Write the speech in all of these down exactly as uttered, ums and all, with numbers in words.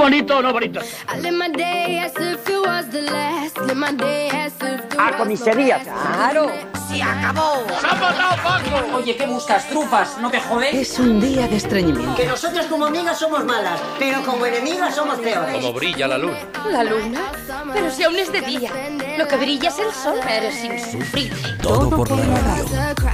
bonito o no bonito. A comisaría, claro. ¡Se acabó! ¡Se ha matado Paco! Oye, ¿qué buscas? ¿Trufas? ¿No te jodes? Es un día de estreñimiento. Que nosotras como amigas somos malas, pero como enemigas somos peores. Como brilla la luna. ¿La luna? Pero si aún es de día. Lo que brilla es el sol. Eres insufrible. Todo por la radio.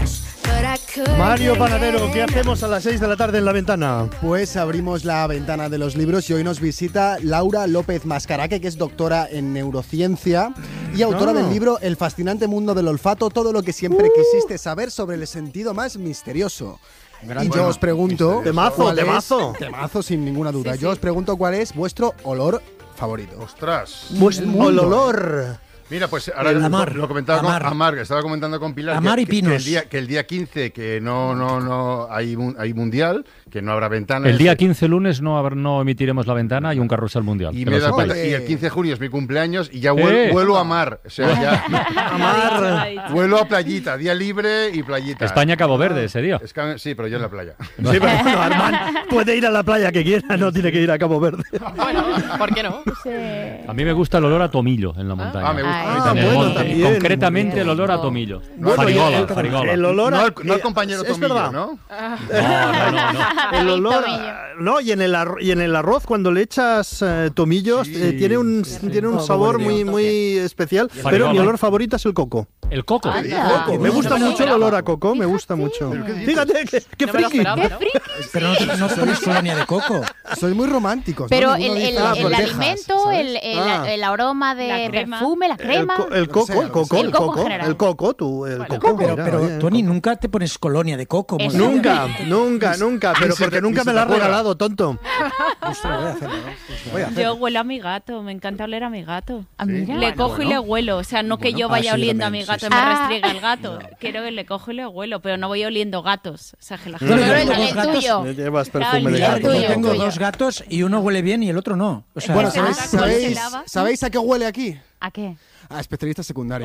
Mario Panadero, ¿qué hacemos a las seis de la tarde en La Ventana? Pues abrimos la ventana de los libros y hoy nos visita Laura López Mascaraque, que es doctora en neurociencia y autora Ah. del libro El fascinante mundo del olfato, todo lo que siempre Uh. quisiste saber sobre el sentido más misterioso. Gran- y yo bueno, os pregunto... Temazo, ¿cuál es- temazo. Temazo, sin ninguna duda. Sí, yo sí. os pregunto cuál es vuestro olor favorito. Ostras. Pues El el mundo. olor. Mira, pues ahora El lo, amar. lo comentaba Amar. con Amar, que estaba comentando con Pilar Amar que, y que- que pinos. el día que el día quince que no no no hay mun- hay mundial, que no habrá ventanas. El día quince lunes no, haber- no emitiremos La Ventana y un carrusel mundial. Y que me lo he dado sepáis. cuenta, y el quince de junio es mi cumpleaños y ya vuelo, Eh. vuelo a mar, o sea, ya Amar. vuelo a playita, día libre y playita. España-Cabo Verde ese día. Es que- sí, pero yo en la playa. Sí, pero bueno, Armand puede ir a la playa que quiera, no tiene que ir a Cabo Verde. Bueno, ¿por qué no? A mí me gusta el olor a tomillo en la montaña. Ah, me gusta. Ay. a mí Ah, también. En el bueno, monte. también. Concretamente el olor a tomillo. Bueno, farigola, el, farigola. el olor a, No al- no al eh, compañero es Tomillo, verdad. ¿no? No, no, no, no. El olor, Tomillo. a- no, y en el arroz, y en el arroz cuando le echas eh, tomillos Sí, eh, tiene un sí, tiene un Todo sabor bueno. muy muy especial, pero Farigola. mi olor favorito es el coco. El coco. Anda. Me gusta No me lo mucho el esperaba. olor a coco, me gusta mucho. ¿Pero qué dices? Fíjate qué, qué No me lo friki. esperaba, ¡Qué ¿no? friki! Pero no, no pones colonia de coco. Sois muy románticos, ¿no? Pero el, Ninguno el, dice, ah, el por Texas, alimento, ¿sabes? el, el, Ah. el aroma de La crema. perfume, la El, crema. co- el coco, el coco, Sí, el el coco en coco, general. el coco, tú, el Bueno, coco. Pero, mira, pero oye, Tony, coco. nunca te pones colonia de coco. Eso. mola. Nunca, nunca, nunca, pero Ni se porque te- nunca ni me se la te has ocurra. regalado, tonto. Ostras, voy a hacerlo, ¿no? Voy a hacer. Yo huelo a mi gato, me encanta oler a mi gato. Ah, mira. Le Bueno, cojo y le huelo, o sea, no que yo Ah, vaya sí, oliendo a también, mi gato sí, y sí. me Ah. restriega el gato. Quiero que le cojo y le huelo, pero no voy oliendo gatos. O sea, que la Yo gente... le Pero tengo el, dos el gatos. tuyo. Me llevas Claro, perfume de el Yo gato. tuyo, tengo tuyo. dos gatos y uno huele bien y el otro no. O sea, Bueno, Ah, ¿sabéis, ¿cuál se sabéis, lava? ¿sabéis a qué huele aquí? ¿A qué? A especialistas secundarios.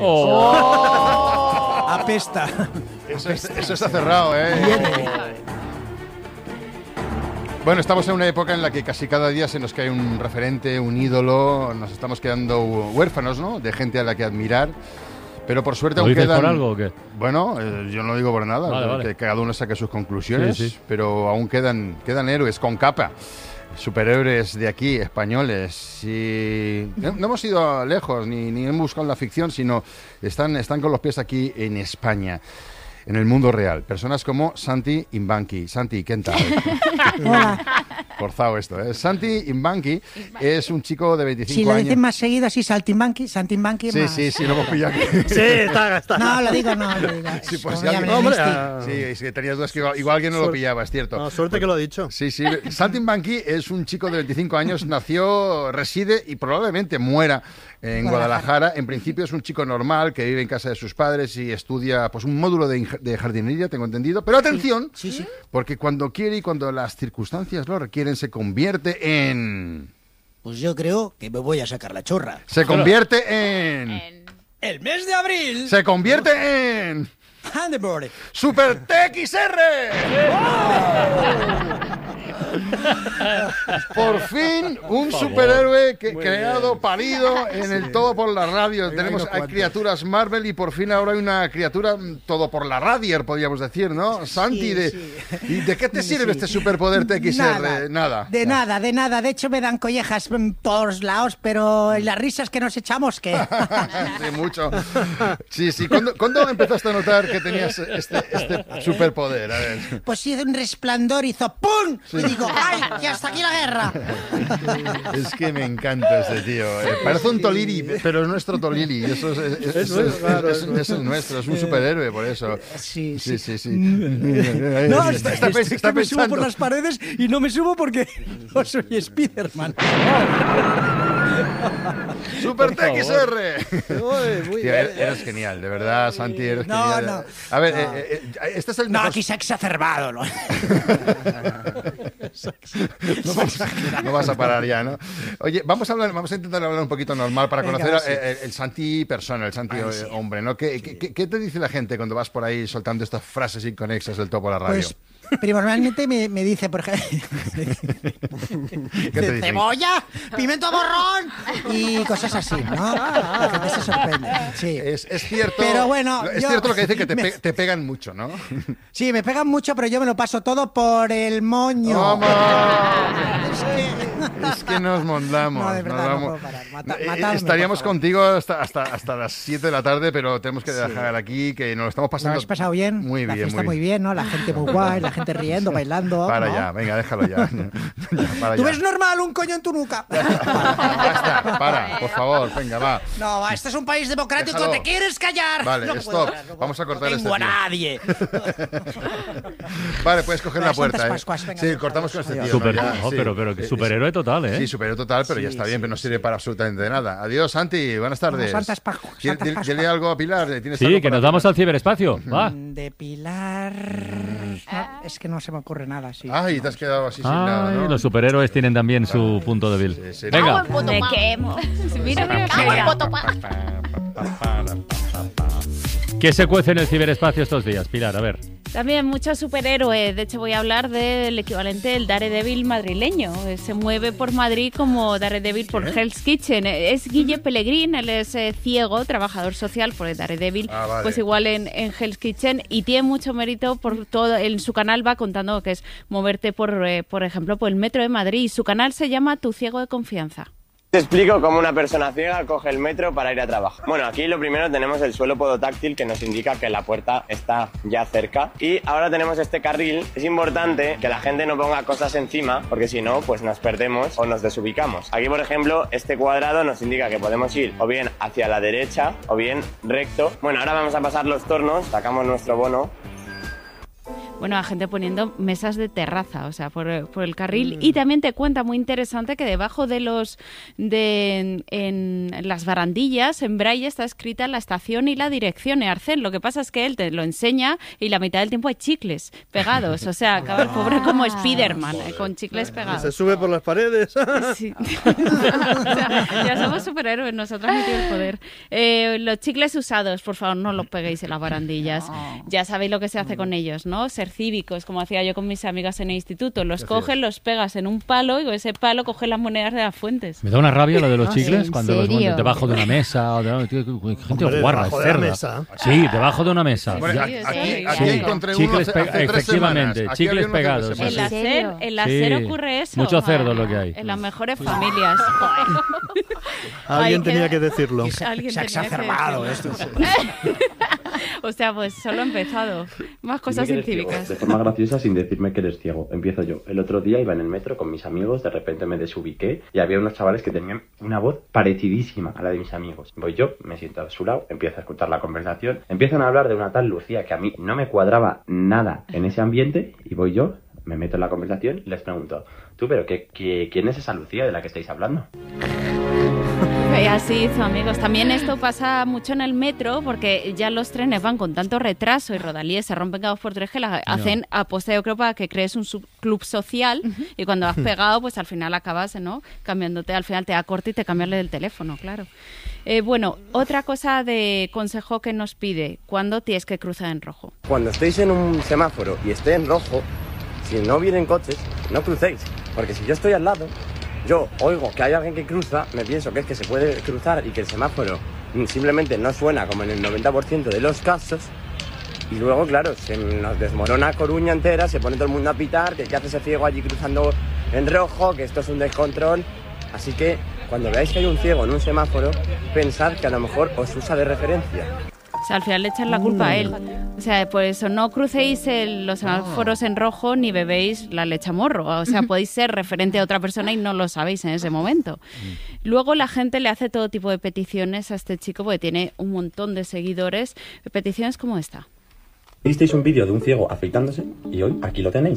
Oh. apesta. Eso, es- eso está cerrado, ¿eh? Bueno, estamos en una época en la que casi cada día se nos cae un referente, un ídolo, nos estamos quedando huérfanos, ¿no? De gente a la que admirar. Pero por suerte ¿Lo aún dices quedan... por algo o qué? Bueno, eh, yo no lo digo por nada, Vale, vale. que cada uno saque sus conclusiones, Sí, sí. pero aún quedan, quedan héroes con capa, superhéroes de aquí, españoles. Y no, no hemos ido lejos, ni, ni hemos buscado la ficción, sino están, están con los pies aquí en España. En el mundo real, personas como Santi Imbanqui. Santi, ¿qué tal? Forzado esto, ¿eh? Santi Imbanqui es un chico de veinticinco Si lo años. dicen más seguido así, saltimbanqui, saltimbanqui, Sí, más. sí, sí, lo hemos pillado aquí. Sí, está, está. No, lo digo, no, lo digo. Sí, pues Como si ya alguien- me Hombre, viste. ah. Sí, es que tenías dudas que igual, igual alguien no lo Suerte. pillaba, es cierto. No, suerte que lo ha dicho. Sí, sí. Santi Imbanqui es un chico de veinticinco años, nació, reside y probablemente muera en Guadalajara. En principio es un chico normal que vive en casa de sus padres y estudia pues un módulo de, inge- de jardinería, tengo entendido. Pero atención, Sí, sí. porque cuando quiere y cuando las circunstancias lo requieren, se convierte en... Pues yo creo que me voy a sacar la chorra. Se convierte en... En- El mes de abril. Se convierte en... Handeboard. ¡Super T X R! Por fin, un superhéroe que, creado, parido en el Todo por la Radio. Hay Tenemos unos hay cuantos. criaturas Marvel y por fin ahora hay una criatura mm, Todo por la Radio, podríamos decir, ¿no? Santi, de, sí. ¿y de qué te Sí. sirve este superpoder T X R? Nada, Nada. De nada, de nada. De hecho, me dan collejas mm, por los lados, pero las risas que nos echamos, ¿qué? Sí, mucho. Sí, sí. ¿Cuándo, cuándo empezaste a notar que tenías este, este superpoder? A ver. Pues hizo un resplandor, hizo ¡pum! Y digo, ¡ay! ¡Y hasta aquí la guerra! Es que me encanta este tío. eh. Parece un Tolili, pero es nuestro Tolili. Eso es, es- es- Es nuestro, claro, es- es es el nuestro, es un superhéroe, por eso. Sí, Sí, sí, sí. No, está, es, está es está que me subo pensando. por las paredes y no me subo porque no soy Spiderman. ¡Super T X R! Uy, muy Tío, bien. eres, eres genial, de verdad, Santi, eres No, genial. no. A ver, No. eh, eh, eh, este es el No, mejor- aquí se ha exacerbado. ¿no? no, vas, no vas a parar ya, ¿no? Oye, vamos a hablar, vamos a intentar hablar un poquito normal para Venga, conocer va, sí. a- el, el Santi persona, el Santi Ay, eh, sí. hombre, ¿no? ¿Qué, qué, qué- qué te dice la gente cuando vas por ahí soltando estas frases inconexas del Todo por la Radio? Pues Primordialmente me, me dice, por ejemplo, ¿Qué te dicen? cebolla, pimiento morrón y cosas así, ¿no? La gente se sorprende. Sí. Es, es cierto. Pero bueno, es yo- cierto lo que dice que te, me- pe- te pegan mucho, ¿no? Sí, me pegan mucho, pero yo me lo paso todo por el moño. ¡Vamos! Es que... Es que nos mondamos. No, de verdad, nos no vamos. puedo parar. Mata- Eh, matadme, Estaríamos por favor. contigo hasta, hasta, hasta las siete de la tarde, pero tenemos que dejar aquí, que nos lo estamos ¿Lo pasando habéis pasado bien? muy La bien. fiesta muy muy bien, ¿no? La gente muy guay, la gente riendo, bailando. Para ¿no? ya, venga, déjalo ya. Ya, para ¿Tú ya. ves normal un coño en tu nuca? Basta, para, por favor, venga, va. No, va, este es un país democrático, Déjalo. ¿te quieres callar? Vale, No puedo stop. hablar, no puedo. Vamos a cortar No este tengo a tío. nadie. Vale, puedes coger Venga, la puerta. Santas ¿eh? Pascuas, venga, Sí, adiós, cortamos con adiós, este adiós. tío. Super- ¿no? Ya, oh, sí. pero- pero que Eh, superhéroe total, ¿eh? Sí, superhéroe total, pero ya Sí, está bien, sí, pero no sí. sirve para absolutamente nada. Adiós, Santi, buenas tardes. Santas Pascuas, Dile- Santas dile- Pascuas. Dile algo a Pilar. ¿tienes Sí, algo que para nos vamos Pilar? al ciberespacio. Va. De Pilar... No, es que no se me ocurre nada así. Ay, te has quedado así sin nada, Ay, ¿no? los superhéroes tienen también su punto débil. Sí, sí, Venga. Me quemo. Mira, mira, mira. ¿Qué se cuece en el ciberespacio estos días, Pilar? A ver. También muchos superhéroes. De hecho, voy a hablar del equivalente del Daredevil madrileño. Eh, Se mueve por Madrid como Daredevil por Hell's Kitchen. Eh, Es Guille Pellegrín, él es eh, ciego, trabajador social por el Daredevil, Ah, vale. pues igual en, en Hell's Kitchen, y tiene mucho mérito por todo. En su canal va contando que es moverte por, eh, por ejemplo, por el metro de Madrid. Y su canal se llama Tu Ciego de Confianza. Te explico cómo una persona ciega coge el metro para ir a trabajo. Bueno, aquí lo primero tenemos el suelo podotáctil que nos indica que la puerta está ya cerca. Y ahora tenemos este carril. Es importante que la gente no ponga cosas encima, porque si no, pues nos perdemos o nos desubicamos. Aquí, por ejemplo, este cuadrado nos indica que podemos ir o bien hacia la derecha o bien recto. Bueno, ahora vamos a pasar los tornos, sacamos nuestro bono. Bueno, la gente poniendo mesas de terraza, o sea, por, por el carril. Y también te cuenta, muy interesante, que debajo de los de en, en las barandillas, en braille, está escrita la estación y la dirección en Arcén. Lo que pasa es que él te lo enseña y la mitad del tiempo hay chicles pegados. O sea, acaba el pobre como Spiderman, eh, con chicles Se pegados. sube por las paredes. Sí. O sea, ya somos superhéroes, nosotros no tiene el poder. Eh, los chicles usados, por favor, no los peguéis en las barandillas. Ya sabéis lo que se hace con ellos, ¿no? Ser cívicos, como hacía yo con mis amigas en el instituto. Los coges, los pegas en un palo y con ese palo coges las monedas de las fuentes. Me da una rabia lo de los chicles ¿En cuando los serio? ponen debajo de una mesa. O de, tío, gente Hombre, guarra, debajo de la cerda. mesa. Sí, debajo de una mesa. Bueno, Ya- aquí, sí, aquí, sí. aquí Sí. encontré Chicles uno hace, pe- hace tres efectivamente, semanas. Aquí chicles había uno hace tres pegados, semanas. En la ¿En SER, serio? en la Sí. SER ocurre eso. Mucho cerdo lo que hay. En las mejores familias. Alguien Ay, tenía queda- que decirlo. Se, Alguien se ha tenía que exacerbado esto. decirlo. O sea, pues solo ha empezado. Más cosas Dime que eres ciego, científicas. de forma graciosa sin decirme que eres ciego. Empiezo yo. El otro día iba en el metro con mis amigos, de repente me desubiqué y había unos chavales que tenían una voz parecidísima a la de mis amigos. Voy yo, me siento a su lado, empiezo a escuchar la conversación, empiezan a hablar de una tal Lucía que a mí no me cuadraba nada en ese ambiente y voy yo, me meto en la conversación y les pregunto, tú, pero qué, qué, ¿quién es esa Lucía de la que estáis hablando? Y así hizo, amigos. También esto pasa mucho en el metro porque ya los trenes van con tanto retraso y rodalíes se rompen cada dos por tres que las hacen aposta, yo creo, para que crees un subclub social y cuando has pegado, pues al final acabas, ¿no? Cambiándote, al final te da corte y te cambiarle el teléfono, claro. Eh, bueno, otra cosa de consejo que nos pide, ¿cuándo tienes que cruzar en rojo? Cuando estéis en un semáforo y esté en rojo, si no vienen coches, no crucéis. Porque si yo estoy al lado, yo oigo que hay alguien que cruza, me pienso que es que se puede cruzar y que el semáforo simplemente no suena como en el noventa por ciento de los casos. Y luego, claro, se nos desmorona Coruña entera, se pone todo el mundo a pitar, que qué hace ese ciego allí cruzando en rojo, que esto es un descontrol. Así que cuando veáis que hay un ciego en un semáforo, pensad que a lo mejor os usa de referencia. O sea, al final le echan la culpa a él. O sea, por eso no crucéis el- los semáforos en rojo ni bebéis la leche a morro. O sea, podéis ser referente a otra persona y no lo sabéis en ese momento. Luego la gente le hace todo tipo de peticiones a este chico porque tiene un montón de seguidores. Peticiones como esta. Visteis un vídeo de un ciego afeitándose y hoy aquí lo tenéis. O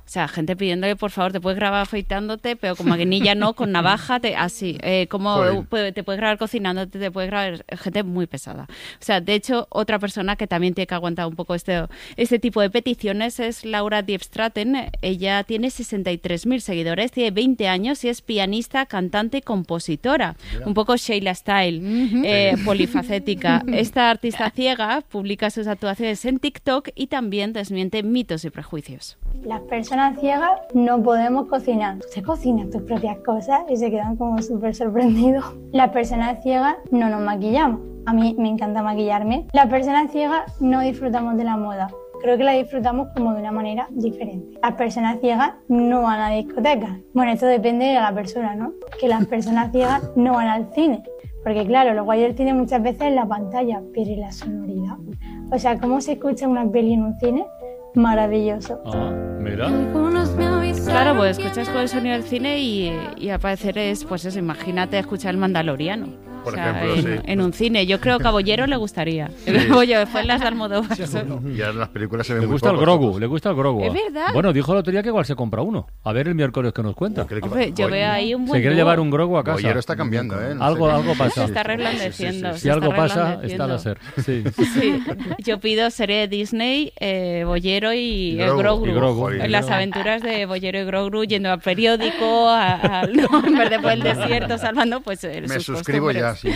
O sea, gente pidiéndole, por favor, te puedes grabar afeitándote, pero con maquinilla no, con navaja, te, así. Eh, como Joder. te puedes grabar cocinándote, te puedes grabar... Gente muy pesada. O sea, de hecho, otra persona que también tiene que aguantar un poco este, este tipo de peticiones es Laura Diepstraten. Ella tiene sesenta y tres mil seguidores, tiene veinte años y es pianista, cantante y compositora. Mira. Un poco Sheila Style, uh-huh. eh, polifacética. Esta artista ciega publica sus actuaciones en TikTok y también desmiente mitos y prejuicios. Las personas ciegas no podemos cocinar. Se cocinan tus propias cosas y se quedan como súper sorprendidos. Las personas ciegas no nos maquillamos. A mí me encanta maquillarme. Las personas ciegas no disfrutamos de la moda. Creo que la disfrutamos como de una manera diferente. Las personas ciegas no van a discotecas. Bueno, esto depende de la persona, ¿no? Que las personas ciegas no van al cine. Porque claro, lo guay del cine muchas veces es la pantalla, pero ¿y la sonoridad? O sea, ¿cómo se escucha una peli en un cine? Maravilloso. Ah, mira. Claro, pues escuchas con el sonido del cine y, y al parecer es, pues eso, imagínate escuchar el Mandaloriano. Por o sea, ejemplo, en, sí. en un cine. Yo creo que a Bollero le gustaría. Sí. Oye, fue en las de Almodóvar. Y ahora las películas se ven Le muy gusta el pocos, Grogu, todos. le gusta el Grogu. ¿Es verdad? Bueno, dijo la teoría que igual se compra uno. A ver el miércoles que nos cuenta. Hombre, yo veo ahí un buen Se quiere dúo. llevar un Grogu a casa. Bollero está cambiando, ¿eh? No algo, sé. algo pasa. Se está reblandeciendo. Si se algo está pasa, reblandeciendo. está al hacer. Sí. Sí. Yo pido serie de Disney, eh, Bollero y, Y el Grogu. Grogu. Y Grogu. En las aventuras de Bollero y Grogu yendo al periódico, a, a, no, en vez de por el desierto, salvando, pues eh, Me sus suscribo ya, sí.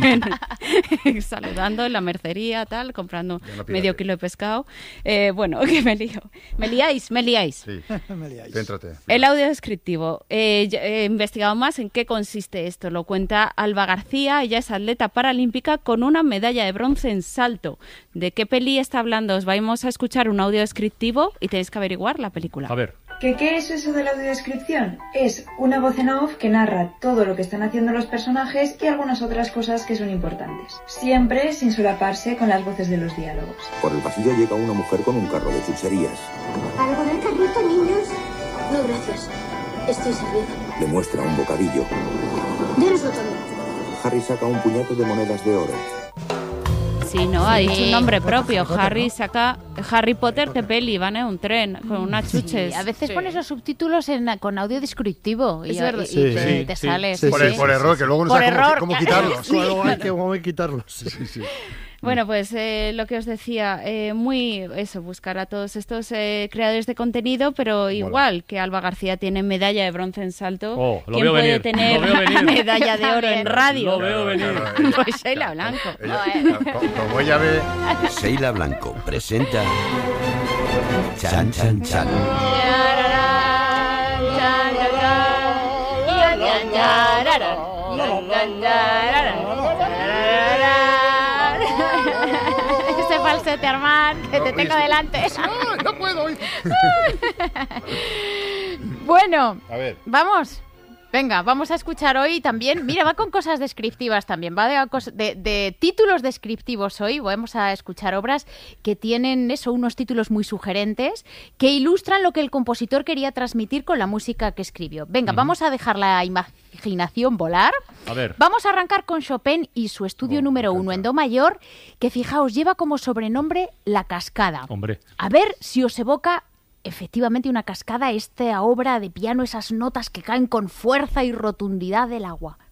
Saludando en la mercería, tal, comprando Ya no pido medio que- kilo de pescado. Eh, bueno, que me lío. Me liáis, me liáis. Sí. Céntrate. El audio descriptivo. Eh, yo he investigado más en qué consiste esto. Lo cuenta Alba García. Ella es atleta paralímpica con una medalla de bronce en salto. ¿De qué peli está hablando? Os vamos a escuchar un audio descriptivo y tenéis que averiguar la película. A ver. ¿Qué, ¿Qué es eso de la audiodescripción? Es una voz en off que narra todo lo que están haciendo los personajes y algunas otras cosas que son importantes. Siempre sin solaparse con las voces de los diálogos. Por el pasillo llega una mujer con un carro de chucherías. ¿Algo del carrito, niños? No, gracias. Estoy servida. Le muestra un bocadillo. Dénoslo todo. Harry saca un puñado de monedas de oro. Sí, no, ha Sí. dicho un nombre propio. Harry saca... Harry Potter, ¿qué peli? Van en un tren con unas chuches. A veces Sí. pones los subtítulos en, con audio descriptivo y, Es verdad. y- y Sí, te, sí, te sí. sale. Sí, Por, sí, el, por sí, error, sí. que luego no Por sabes cómo, error. cómo quitarlos. Sí, luego hay que, cómo hay que quitarlos. Sí, sí. Bueno, pues eh, lo que os decía, eh, muy eso, buscar a todos estos eh, creadores de contenido, pero igual que Alba García tiene medalla de bronce en salto, Oh, lo ¿quién veo puede venir, tener lo veo venir. medalla de oro en radio? Lo veo venir. Pues Sheila Blanco. Ella- co- como ella ve... Sheila Blanco presenta Chan Chan Chan. Ese falsete, Armand, que te tengo delante. ¡No puedo! Bueno, A ver. vamos. Venga, vamos a escuchar hoy también. Mira, va con cosas descriptivas también. Va de, cos- de, de títulos descriptivos hoy. Vamos a escuchar obras que tienen eso, unos títulos muy sugerentes que ilustran lo que el compositor quería transmitir con la música que escribió. Venga, vamos a dejar la imaginación volar. A ver. Vamos a arrancar con Chopin y su estudio Oh, número me uno en encanta. do mayor, que fijaos, lleva como sobrenombre La Cascada. Hombre. A ver si os evoca efectivamente una cascada, esta obra de piano, esas notas que caen con fuerza y rotundidad del agua.